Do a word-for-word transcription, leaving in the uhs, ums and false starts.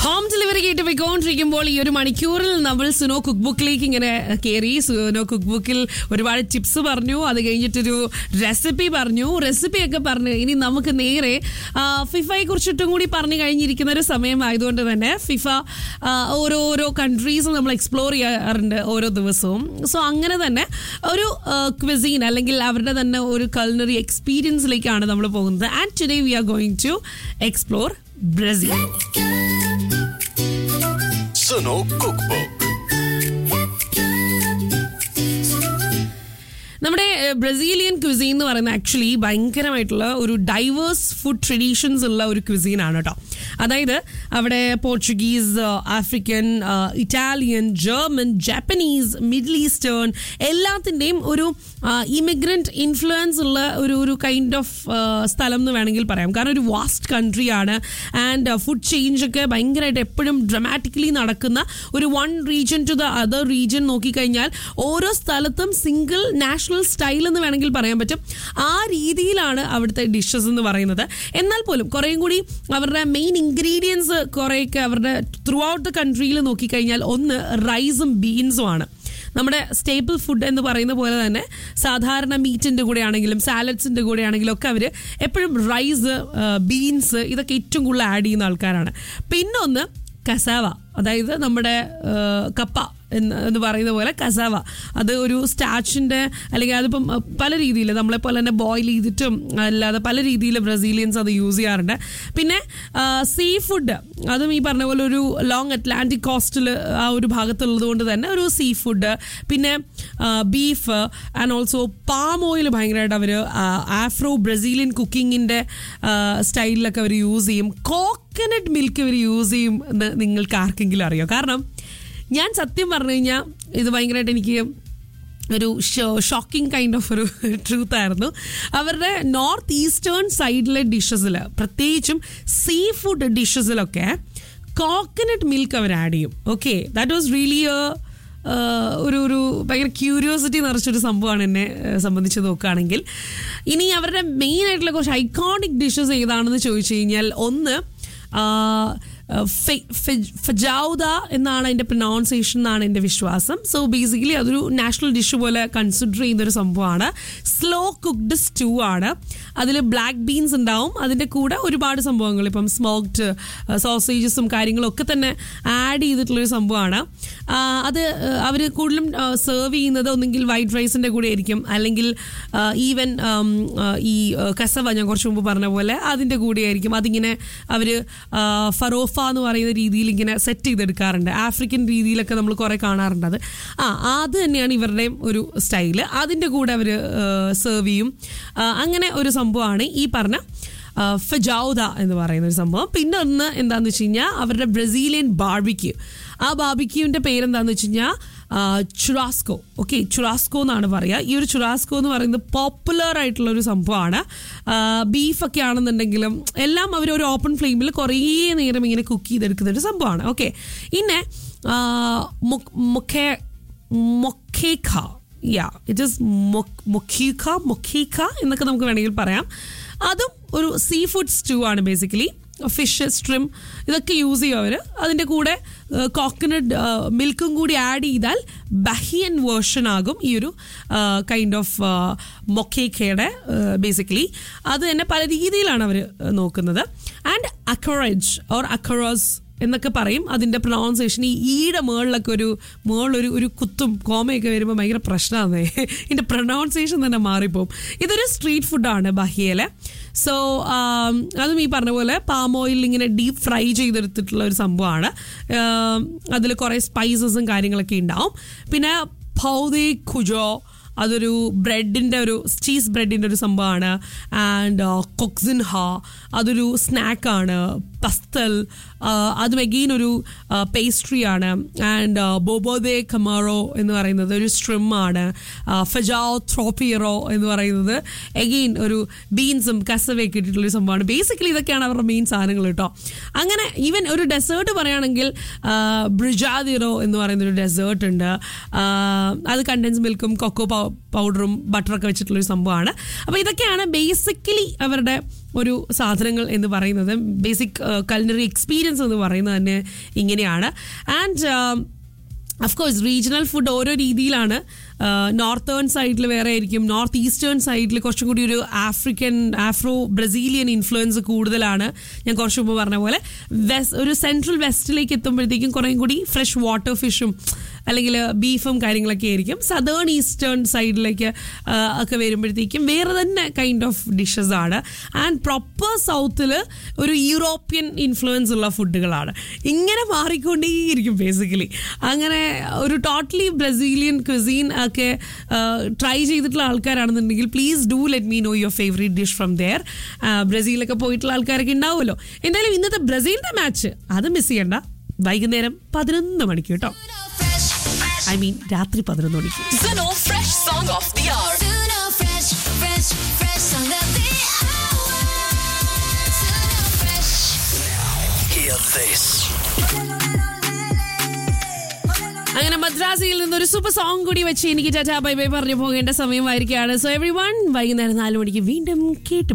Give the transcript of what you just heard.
Home delivery കേട്ട് പോയിക്കൊണ്ടിരിക്കുമ്പോൾ ഈ ഒരു മണിക്കൂറിൽ നമ്മൾ സുനോ കുക്ക് ബുക്കിലേക്ക് ഇങ്ങനെ കയറി. സുനോ കുക്ക് ബുക്കിൽ ഒരുപാട് ടിപ്സ് പറഞ്ഞു, അത് കഴിഞ്ഞിട്ടൊരു റെസിപ്പി പറഞ്ഞു, റെസിപ്പിയൊക്കെ പറഞ്ഞു. ഇനി നമുക്ക് നേരെ ഫിഫയെ കുറിച്ചിട്ടും കൂടി പറഞ്ഞു കഴിഞ്ഞിരിക്കുന്ന ഒരു സമയമായതുകൊണ്ട് തന്നെ ഫിഫ ഓരോരോ കൺട്രീസും നമ്മൾ എക്സ്പ്ലോർ ചെയ്യാറുണ്ട് ഓരോ ദിവസവും. സോ അങ്ങനെ തന്നെ ഒരു ക്വിസീൻ അല്ലെങ്കിൽ അവരുടെ തന്നെ ഒരു കൾനറി എക്സ്പീരിയൻസിലേക്കാണ് നമ്മൾ പോകുന്നത്. And today we are going to explore Brazil. Suno cook book. നമ്മുടെ ബ്രസീലിയൻ ക്വിസീൻ എന്ന് പറയുന്നത് ആക്ച്വലി ഭയങ്കരമായിട്ടുള്ള ഒരു ഡൈവേഴ്സ് ഫുഡ് ട്രഡീഷൻസ് ഉള്ള ഒരു ക്വിസീൻ ആണ് കേട്ടോ. അതായത് അവിടെ Portuguese, African, Italian, German, Japanese, middle eastern എല്ലാത്തിൻ്റെയും ഒരു ഇമിഗ്രൻറ്റ് ഇൻഫ്ലുവൻസ് ഉള്ള ഒരു ഒരു കൈൻഡ് ഓഫ് സ്ഥലം എന്ന് വേണമെങ്കിൽ പറയാം. കാരണം ഒരു വാസ്റ്റ് കൺട്രിയാണ്. ആൻഡ് ഫുഡ് ചേഞ്ച് ഒക്കെ ഭയങ്കരമായിട്ട് എപ്പോഴും ഡ്രമാറ്റിക്കലി നടക്കുന്ന ഒരു one region to the other region നോക്കിക്കഴിഞ്ഞാൽ ഓരോ സ്ഥലത്തും സിംഗിൾ നാഷണൽ സ്റ്റൈൽ എന്ന് വേണമെങ്കിൽ പറയാൻ പറ്റും. ആ രീതിയിലാണ് അവിടുത്തെ ഡിഷസ് എന്ന് പറയുന്നത്. എന്നാൽ പോലും കുറേയും കൂടി അവരുടെ മെയിൻ ഇൻഗ്രീഡിയൻസ് കുറേയൊക്കെ അവരുടെ ത്രൂ ഔട്ട് ദ കൺട്രിയിൽ നോക്കിക്കഴിഞ്ഞാൽ ഒന്ന് റൈസും ബീൻസും ആണ്. നമ്മുടെ സ്റ്റേപ്പിൾ ഫുഡ് എന്ന് പറയുന്ന പോലെ തന്നെ സാധാരണ മീറ്റിൻ്റെ കൂടെ ആണെങ്കിലും സാലഡ്സിൻ്റെ കൂടെ ആണെങ്കിലും ഒക്കെ അവർ എപ്പോഴും റൈസ്, ബീൻസ് ഇതൊക്കെ ഏറ്റവും കൂടുതൽ ആഡ് ചെയ്യുന്ന ആൾക്കാരാണ്. പിന്നൊന്ന് കസാവ, അതായത് നമ്മുടെ കപ്പ എന്ന് എന്ന് പറയുന്ന പോലെ കസാവ. അത് ഒരു സ്റ്റാച്ചിൻ്റെ അല്ലെങ്കിൽ അതിപ്പം പല രീതിയിൽ നമ്മളെപ്പോലെ തന്നെ ബോയിൽ ചെയ്തിട്ടും അല്ലാതെ പല രീതിയിൽ ബ്രസീലിയൻസ് അത് യൂസ് ചെയ്യാറുണ്ട്. പിന്നെ സീ ഫുഡ്, അതും ഈ പറഞ്ഞ പോലെ ഒരു ലോങ് അറ്റ്ലാന്റിക് കോസ്റ്റിൽ ആ ഒരു ഭാഗത്തുള്ളത് കൊണ്ട് തന്നെ ഒരു സീ ഫുഡ്. പിന്നെ beef and also palm oil ഭയങ്കരമായിട്ട് അവർ ആഫ്രോ ബ്രസീലിയൻ കുക്കിങ്ങിൻ്റെ സ്റ്റൈലിലൊക്കെ അവർ യൂസ് ചെയ്യും. കോക്കനട്ട് മിൽക്ക് അവർ യൂസ് ചെയ്യും എന്ന് നിങ്ങൾക്ക് ആർക്കെങ്കിലും അറിയോ? കാരണം ഞാൻ സത്യം പറഞ്ഞു കഴിഞ്ഞാൽ ഇത് ഭയങ്കരമായിട്ട് എനിക്ക് ഒരു ഷോക്കിംഗ് കൈൻഡ് ഓഫ് ഒരു ട്രൂത്ത് ആയിരുന്നു. അവരുടെ നോർത്ത് ഈസ്റ്റേൺ സൈഡിലെ ഡിഷസിൽ, പ്രത്യേകിച്ചും സീ ഫുഡ് ഡിഷസിലൊക്കെ കോക്കനട്ട് മിൽക്ക് അവർ ആഡ് ചെയ്യും. ഓക്കെ, ദാറ്റ് വാസ് റിയലി ഒരു ഒരു ഭയങ്കര ക്യൂരിയോസിറ്റി നിറച്ചൊരു സംഭവമാണ് എന്നെ സംബന്ധിച്ച് നോക്കുകയാണെങ്കിൽ. ഇനി അവരുടെ മെയിൻ ആയിട്ടുള്ള കുറച്ച് ഐക്കോണിക് ഡിഷസ് ഏതാണെന്ന് ചോദിച്ചു കഴിഞ്ഞാൽ ഒന്ന് ഫജൗദ എന്നാണ് അതിൻ്റെ പ്രൊനൗൺസിയേഷൻ എന്നാണ് എൻ്റെ വിശ്വാസം. സോ ബേസിക്കലി അതൊരു നാഷണൽ ഡിഷ് പോലെ കൺസിഡർ ചെയ്യുന്നൊരു സംഭവമാണ്. സ്ലോ കുക്ക്ഡ് സ്റ്റൂ ആണ്. അതിൽ ബ്ലാക്ക് ബീൻസ് ഉണ്ടാവും, അതിൻ്റെ കൂടെ ഒരുപാട് സംഭവങ്ങൾ, ഇപ്പം സ്മോക്ഡ് സോസേജസും കാര്യങ്ങളും ഒക്കെ തന്നെ ആഡ് ചെയ്തിട്ടുള്ളൊരു സംഭവമാണ്. അത് അവർ കൂടുതലും സെർവ് ചെയ്യുന്നത് ഒന്നെങ്കിൽ വൈറ്റ് റൈസിൻ്റെ കൂടെ ആയിരിക്കും, അല്ലെങ്കിൽ ഈവൻ ഈ കസവ ഞാൻ കുറച്ച് മുമ്പ് പറഞ്ഞ പോലെ അതിൻ്റെ കൂടെ ആയിരിക്കും. അതിങ്ങനെ അവർ ഫറോഫ എന്ന് പറയുന്ന രീതിയിൽ ഇങ്ങനെ സെറ്റ് ചെയ്തെടുക്കാറുണ്ട്. ആഫ്രിക്കൻ രീതിയിലൊക്കെ നമ്മൾ കുറേ കാണാറുണ്ട്. അത് ആ അത് തന്നെയാണ് ഇവരുടെയും ഒരു സ്റ്റൈല്. അതിൻ്റെ കൂടെ അവർ സെർവ് ചെയ്യും. അങ്ങനെ ഒരു സംഭവമാണ് ഈ പറഞ്ഞ ഫജൗദ എന്ന് പറയുന്ന ഒരു സംഭവം. പിന്നെ ഒന്ന് എന്താണെന്ന് വെച്ച് കഴിഞ്ഞാൽ അവരുടെ ബ്രസീലിയൻ ബാർബിക്യൂ. ആ ബാർബിക്യൂവിൻ്റെ പേരെന്താണെന്ന് വെച്ച് കഴിഞ്ഞാൽ ചുറാസ്കോ. ഓക്കെ, ചുറാസ്കോ എന്നാണ് പറയുക. ഈ ഒരു ചുറാസ്കോ എന്ന് പറയുന്നത് പോപ്പുലർ ആയിട്ടുള്ള ഒരു സംഭവമാണ്. ബീഫൊക്കെ ആണെന്നുണ്ടെങ്കിലും എല്ലാം അവർ ഒരു ഓപ്പൺ ഫ്ലെയിമിൽ കുറേ നേരം ഇങ്ങനെ കുക്ക് ചെയ്തെടുക്കുന്ന ഒരു സംഭവമാണ്. ഓക്കെ, പിന്നെ മൊഖേ മൊഖേഖ യാ ഇറ്റ് ഈസ് മൊഖീഖ മൊഖീഖ എന്നൊക്കെ നമുക്ക് വേണമെങ്കിൽ പറയാം. അതും ഒരു സീ ഫുഡ് സ്റ്റൂ ആണ്. ബേസിക്കലി ഫിഷ്, സ്ട്രിം ഇതൊക്കെ യൂസ് ചെയ്യും അവർ. അതിൻ്റെ കൂടെ കോക്കനട്ട് മിൽക്കും കൂടി ആഡ് ചെയ്താൽ ബഹിയൻ വേർഷൻ ആകും ഈ ഒരു കൈൻഡ് ഓഫ് മൊക്കേക്കയുടെ. ബേസിക്കലി അത് തന്നെ പല രീതിയിലാണ് അവർ നോക്കുന്നത്. ആൻഡ് അക്കറേജ് ഓർ അക്കറോസ് എന്നൊക്കെ പറയും. അതിൻ്റെ പ്രൊനൗൺസിയേഷൻ ഈ ഈയുടെ മേളിലൊക്കെ ഒരു മേളൊരു ഒരു കുത്തും കോമയൊക്കെ വരുമ്പോൾ ഭയങ്കര പ്രശ്നമാണ്. ഇതിൻ്റെ പ്രൊനൗൺസിയേഷൻ തന്നെ മാറിപ്പോവും. ഇതൊരു സ്ട്രീറ്റ് ഫുഡാണ് ബഹിയയിലെ. സോ അതും ഈ പറഞ്ഞ പോലെ പാം ഓയിൽ ഇങ്ങനെ ഡീപ്പ് ഫ്രൈ ചെയ്തെടുത്തിട്ടുള്ള ഒരു സംഭവമാണ്. അതിൽ കുറേ സ്പൈസസും കാര്യങ്ങളൊക്കെ ഉണ്ടാവും. പിന്നെ പൗദി ഖുജോ, അതൊരു ബ്രെഡിൻ്റെ ഒരു ചീസ് ബ്രെഡിൻ്റെ ഒരു സംഭവമാണ്. ആൻഡ് കൊക്സിൻഹ, അതൊരു സ്നാക്കാണ്. പസ്തൽ, അതും എഗെയിൻ ഒരു പേസ്ട്രിയാണ്. ആൻഡ് ബോബോദെ കമാറോ എന്ന് പറയുന്നത് ഒരു സ്ട്രിമ്മാണ്. ഫജാओ ത്രോപ്പിയറോ എന്ന് പറയുന്നത് എഗെയിൻ ഒരു ബീൻസും കസവയൊക്കെ ഇട്ടിട്ടുള്ളൊരു സംഭവമാണ്. ബേസിക്കലി ഇതൊക്കെയാണ് അവരുടെ മെയിൻ സാധനങ്ങൾ കേട്ടോ. അങ്ങനെ ഈവൻ ഒരു ഡെസേർട്ട് പറയുകയാണെങ്കിൽ ബ്രിജാദിറോ എന്ന് പറയുന്നൊരു ഡെസേർട്ട് ഉണ്ട്. അത് കണ്ടൻസ് മിൽക്കും കൊക്കോ പൗഡറും ബട്ടറൊക്കെ വെച്ചിട്ടുള്ളൊരു സംഭവമാണ്. അപ്പോൾ ഇതൊക്കെയാണ് ബേസിക്കലി അവരുടെ ഒരു സാധനങ്ങൾ എന്ന് പറയുന്നത്, ബേസിക് കൾനറി എക്സ്പീരിയൻസ് എന്ന് പറയുന്നത് തന്നെ ഇങ്ങനെയാണ്. ആൻഡ് അഫ്കോഴ്സ് റീജിയണൽ ഫുഡ് ഓരോ രീതിയിലാണ്. നോർത്തേൺ സൈഡിൽ വേറെ ആയിരിക്കും, നോർത്ത് ഈസ്റ്റേൺ സൈഡിൽ കുറച്ചും കൂടി ഒരു ആഫ്രിക്കൻ ആഫ്രോ ബ്രസീലിയൻ ഇൻഫ്ലുവൻസ് കൂടുതലാണ്. ഞാൻ കുറച്ച് മുമ്പ് പറഞ്ഞ പോലെ വെസ്റ്റ് ഒരു സെൻട്രൽ വെസ്റ്റിലേക്ക് എത്തുമ്പോഴത്തേക്കും കുറേ കൂടി ഫ്രഷ് വാട്ടർ ഫിഷും അല്ലെങ്കിൽ ബീഫും കാര്യങ്ങളൊക്കെ ആയിരിക്കും. സദേൺ ഈസ്റ്റേൺ സൈഡിലേക്ക് ഒക്കെ വരുമ്പോഴത്തേക്കും വേറെ തന്നെ കൈൻഡ് ഓഫ് ഡിഷസ് ആണ്. ആൻഡ് പ്രോപ്പർ സൗത്തിൽ ഒരു യൂറോപ്യൻ ഇൻഫ്ലുവൻസ് ഉള്ള ഫുഡുകളാണ്. ഇങ്ങനെ മാറിക്കൊണ്ടേയിരിക്കും ബേസിക്കലി. അങ്ങനെ ഒരു ടോട്ടലി ബ്രസീലിയൻ ക്വിസീൻ ഒക്കെ ട്രൈ ചെയ്തിട്ടുള്ള ആൾക്കാരാണെന്നുണ്ടെങ്കിൽ please do let me no your favourite dish from there. ബ്രസീലൊക്കെ പോയിട്ടുള്ള ആൾക്കാരൊക്കെ ഉണ്ടാവുമല്ലോ. എന്തായാലും ഇന്നത്തെ ബ്രസീലിൻ്റെ മാച്ച് അത് മിസ് ചെയ്യണ്ട. വൈകുന്നേരം പതിനൊന്ന് മണിക്ക് കേട്ടോ. ഐ മീൻ രാത്രി പതിനൊന്ന് മണിക്ക്. Suno Fresh Song of the Hour. Suno Fresh, Fresh, Fresh Song of the Hour. Suno Fresh. Hear this. അങ്ങനെ മദ്രാസിയിൽ നിന്നൊരു സൂപ്പർ സോങ് കൂടി വെച്ച് എനിക്ക് ടാറ്റാ ബൈ ബൈ പറഞ്ഞു പോകേണ്ട സമയമായിരിക്കുകയാണ്. സോ എവ്രി വൺ, വൈകുന്നേരം നാല് മണിക്ക് വീണ്ടും കേട്ട്